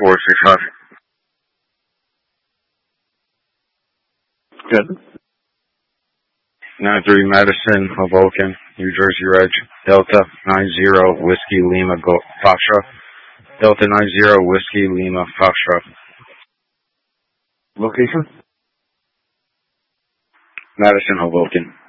465. Good. 93 Madison, Hoboken, New Jersey Reg, Delta 90 Whiskey Lima Foxtrot. Delta 90 Whiskey Lima Foxtrot. Location? Madison, Hoboken.